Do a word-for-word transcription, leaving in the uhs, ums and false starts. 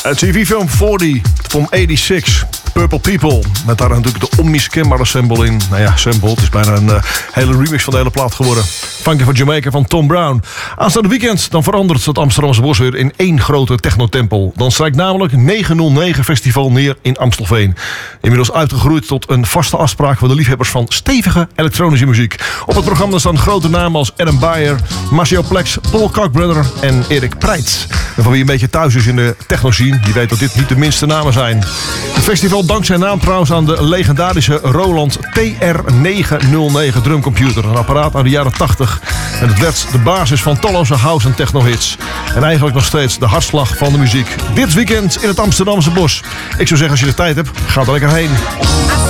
T V-film veertig van eenenzestig. Purple People. Met daar natuurlijk de onmiskenbare sample in. Nou ja, sample. Het is bijna een uh, hele remix van de hele plaat geworden. Funky van Jamaica van Tom Brown. Aanstaande weekend dan verandert het Amsterdamse Bos weer in één grote technotempel. Dan strijkt namelijk negenhonderdnegen Festival neer in Amstelveen. Inmiddels uitgegroeid tot een vaste afspraak voor de liefhebbers van stevige elektronische muziek. Op het programma staan grote namen als Adam Beyer, Maceo Plex, Paul Kalkbrenner en Erik Preit. En van wie een beetje thuis is in de techno-scene, die weet dat dit niet de minste namen zijn. Het festival dankt zijn naam trouwens aan de legendarische Roland T R negenhonderdnegen drumcomputer. Een apparaat uit de jaren tachtig. En het werd de basis van talloze house- en techno-hits. En eigenlijk nog steeds de hartslag van de muziek. Dit weekend in het Amsterdamse Bos. Ik zou zeggen, als je de tijd hebt, ga er lekker heen.